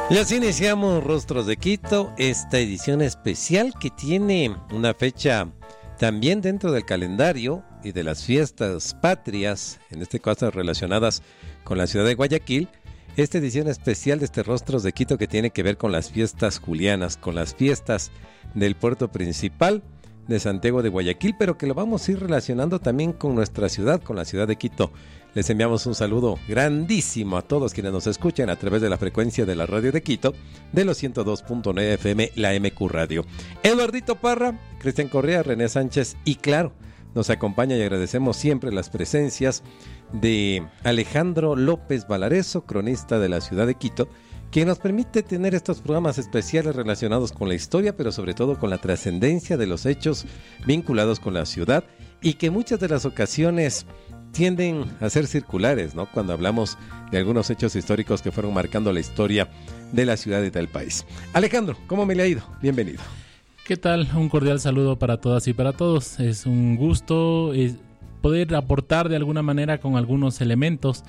Y así iniciamos Rostros de Quito, esta edición especial que tiene una fecha también dentro del calendario y de las fiestas patrias, en este caso relacionadas con la ciudad de Guayaquil. Esta edición especial de este Rostros de Quito que tiene que ver con las fiestas julianas, con las fiestas del puerto principal de Santiago de Guayaquil, pero que lo vamos a ir relacionando también con nuestra ciudad, con la ciudad de Quito. Les enviamos un saludo grandísimo a todos quienes nos escuchan a través de la frecuencia de la radio de Quito, de los 102.9 FM, la MQ Radio. Eduardito Parra, Cristian Correa, René Sánchez y claro, nos acompaña y agradecemos siempre las presencias de Alejandro López Valareso, cronista de la ciudad de Quito, que nos permite tener estos programas especiales relacionados con la historia, pero sobre todo con la trascendencia de los hechos vinculados con la ciudad y que muchas de las ocasiones tienden a ser circulares, ¿no? Cuando hablamos de algunos hechos históricos que fueron marcando la historia de la ciudad y del país. Alejandro, ¿cómo me le ha ido? Bienvenido. ¿Qué tal? Un cordial saludo para todas y para todos. Es un gusto poder aportar de alguna manera con algunos elementos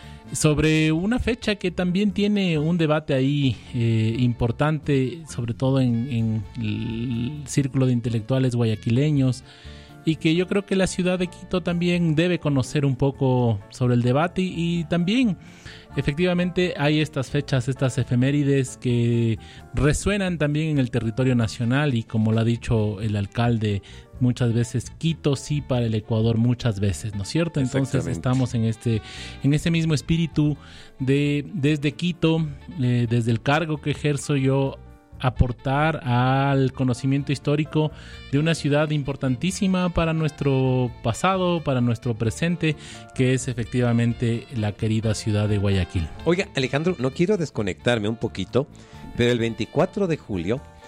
sobre una fecha que también tiene un debate ahí importante, sobre todo en el círculo de intelectuales guayaquileños, y que yo creo que la ciudad de Quito también debe conocer un poco sobre el debate y también efectivamente hay estas fechas, estas efemérides que resuenan también en el territorio nacional y como lo ha dicho el alcalde muchas veces, Quito sí para el Ecuador muchas veces, ¿no es cierto? Entonces estamos en este mismo espíritu de desde Quito, desde el cargo que ejerzo yo, aportar al conocimiento histórico de una ciudad importantísima para nuestro pasado, para nuestro presente, que es efectivamente la querida ciudad de Guayaquil. Oiga, Alejandro, no quiero desconectarme un poquito, pero el 24 de julio